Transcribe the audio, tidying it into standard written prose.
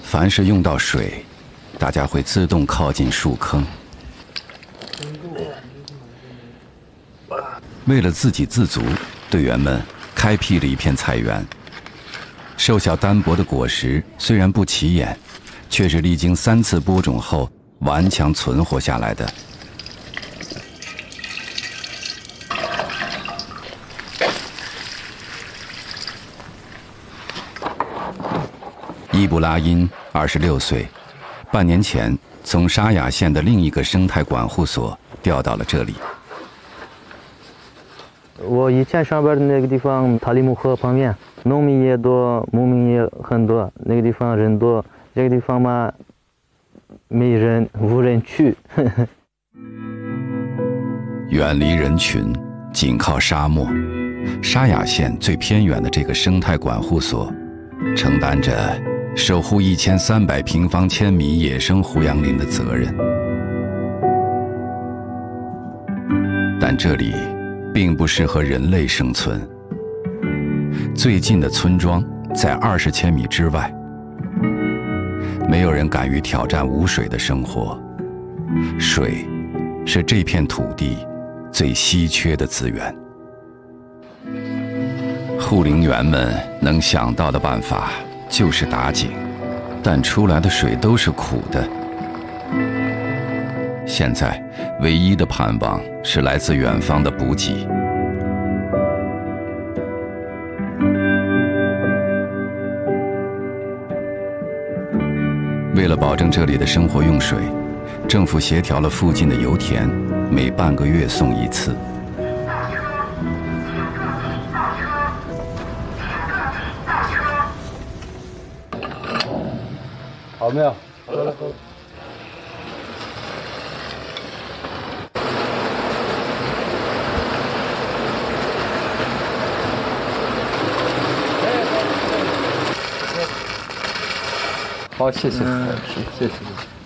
凡是用到水，大家会自动靠近树坑。为了自给自足，队员们开辟了一片菜园。瘦小单薄的果实虽然不起眼，却是历经3次播种后顽强存活下来的。伊布拉因26岁，半年前从沙雅县的另一个生态管护所调到了这里。 我以前上班的那个地方，塔里木河旁边，农民也多，牧民也很多，那个地方人多。这个地方嘛，没人，无人去。 远离人群，紧靠沙漠，沙雅县最偏远的这个生态管护所，承担着守护1300平方千米野生胡杨林的责任。但这里并不适合人类生存。最近的村庄在20千米之外，没有人敢于挑战无水的生活。水是这片土地最稀缺的资源。护林员们能想到的办法就是打井，但出来的水都是苦的。现在唯一的盼望是来自远方的补给。为了保证这里的生活用水，政府协调了附近的油田，每半个月送一次。 好没有？好了。好，谢谢，谢谢。